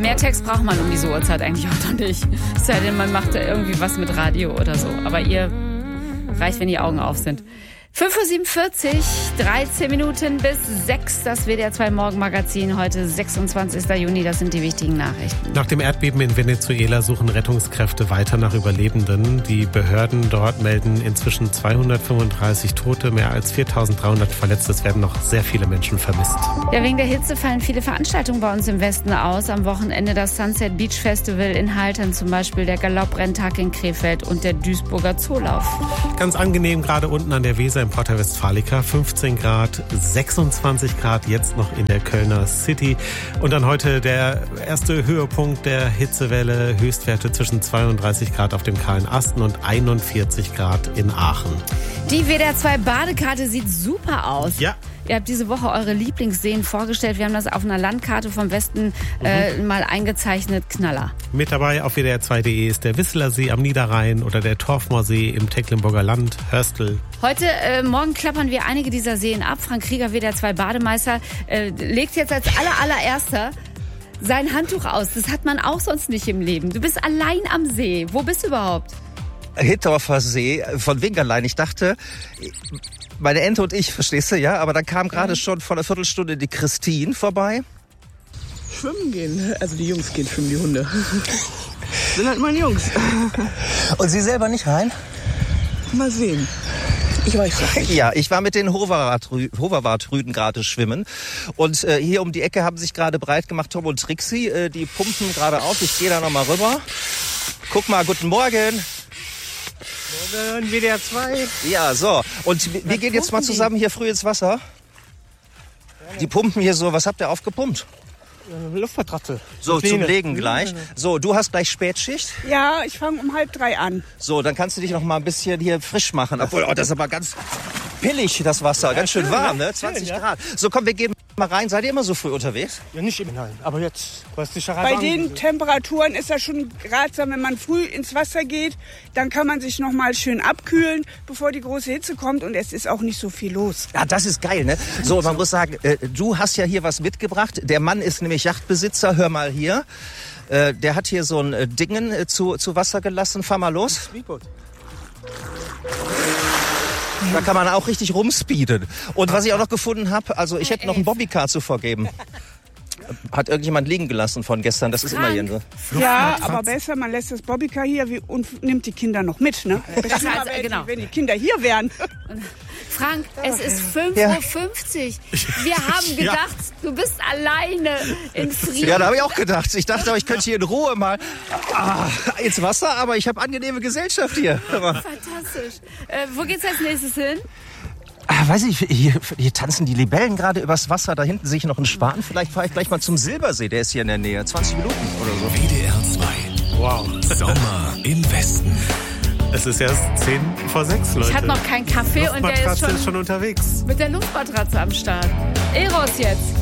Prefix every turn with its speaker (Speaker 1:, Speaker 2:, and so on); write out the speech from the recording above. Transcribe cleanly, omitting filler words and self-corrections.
Speaker 1: mehr Text braucht man um diese Uhrzeit eigentlich auch noch nicht. Es sei denn, man macht da irgendwie was mit Radio oder so. Aber ihr reicht, wenn die Augen auf sind. 5.47 Uhr, 13 Minuten bis 6, das WDR 2 Morgenmagazin, heute 26. Juni, das sind die wichtigen Nachrichten.
Speaker 2: Nach dem Erdbeben in Venezuela suchen Rettungskräfte weiter nach Überlebenden. Die Behörden dort melden inzwischen 235 Tote, mehr als 4.300 Verletzte. Es werden noch sehr viele Menschen vermisst.
Speaker 1: Ja, wegen der Hitze fallen viele Veranstaltungen bei uns im Westen aus. Am Wochenende das Sunset Beach Festival in Haltern, zum Beispiel der Galopprrenntag in Krefeld und der Duisburger Zoolauf.
Speaker 2: Ganz angenehm gerade unten an der Weser im Porta Westfalica, 15 Grad, 26 Grad jetzt noch in der Kölner City. Und dann heute der erste Höhepunkt der Hitzewelle, Höchstwerte zwischen 32 Grad auf dem Kahlen Asten und 41 Grad in Aachen.
Speaker 1: Die WDR 2 Badekarte sieht super aus.
Speaker 2: Ja.
Speaker 1: Ihr habt diese Woche eure Lieblingsseen vorgestellt. Wir haben das auf einer Landkarte vom Westen mal eingezeichnet. Knaller.
Speaker 2: Mit dabei auf WDR2.de ist der Wisseler See am Niederrhein oder der Torfmoorsee im Tecklenburger Land, Hörstel.
Speaker 1: Heute Morgen klappern wir einige dieser Seen ab. Frank Krieger, WDR 2 Bademeister, legt jetzt als allererster sein Handtuch aus. Das hat man auch sonst nicht im Leben. Du bist allein am See. Wo bist du überhaupt?
Speaker 3: Hittorfer See von Wingerlein. Ich dachte, meine Ente und ich, verstehst du, ja? Aber dann kam gerade schon vor einer Viertelstunde die Christine vorbei.
Speaker 4: Schwimmen gehen. Also die Jungs gehen schwimmen, die Hunde. Sind halt meine Jungs.
Speaker 3: Und Sie selber nicht rein?
Speaker 4: Mal sehen. Ich weiß nicht.
Speaker 3: Ja, ich war mit den Hoverwart-Rüden gerade schwimmen. Und hier um die Ecke haben sich gerade breit gemacht Tom und Trixie. Die pumpen gerade auf. Ich gehe da nochmal rüber. Guck mal, guten Morgen.
Speaker 4: Morgen, WDR 2.
Speaker 3: Ja, so. Und wir gehen jetzt mal zusammen hier früh ins Wasser. Die pumpen hier so. Was habt ihr aufgepumpt?
Speaker 4: Luftmatratze.
Speaker 3: So, zum Legen gleich. So, du hast gleich Spätschicht.
Speaker 4: Ja, ich fange um 2:30 an.
Speaker 3: So, dann kannst du dich noch mal ein bisschen hier frisch machen. Obwohl, das ist aber ganz pillig, das Wasser. Ganz schön warm, ne? 20 Grad. So, komm, wir gehen mal rein. Seid ihr immer so früh unterwegs?
Speaker 5: Ja, nicht immer, nein. Aber jetzt, was die
Speaker 4: Bei den Temperaturen ist das schon ratsam, wenn man früh ins Wasser geht. Dann kann man sich noch mal schön abkühlen, bevor die große Hitze kommt. Und es ist auch nicht so viel los.
Speaker 3: Ja, das ist geil, ne? So, man muss sagen, du hast ja hier was mitgebracht. Der Mann ist nämlich Yachtbesitzer. Hör mal hier. Der hat hier so ein Dingen zu Wasser gelassen. Fahr mal los.
Speaker 5: Speedboot.
Speaker 3: Da kann man auch richtig rumspeeden. Und was ich auch noch gefunden habe, also ich hätte noch ein Bobbycar zu vergeben. Hat irgendjemand liegen gelassen von gestern, das ist immer hier so.
Speaker 4: Ja, aber besser, man lässt das Bobbycar hier und nimmt die Kinder noch mit, ne?
Speaker 1: Das heißt, genau.
Speaker 4: Wenn die Kinder hier wären.
Speaker 1: Frank, es ist 5.50 Uhr. Wir haben gedacht, du bist alleine in Frieden.
Speaker 3: Ja, da habe ich auch gedacht. Ich dachte, ich könnte hier in Ruhe mal ins Wasser, aber ich habe angenehme Gesellschaft hier.
Speaker 1: Fantastisch. Wo geht's als nächstes hin?
Speaker 3: Weiß ich, hier tanzen die Libellen gerade übers Wasser. Da hinten sehe ich noch einen Schwan. Vielleicht fahre ich gleich mal zum Silbersee, der ist hier in der Nähe. 20 Minuten oder so.
Speaker 6: WDR 2.
Speaker 2: Wow.
Speaker 6: Sommer im Westen.
Speaker 2: Es ist erst 5:50, Leute.
Speaker 1: Ich hatte noch keinen Kaffee und der ist
Speaker 2: schon unterwegs.
Speaker 1: mit der Luftmatratze am Start. Eros jetzt.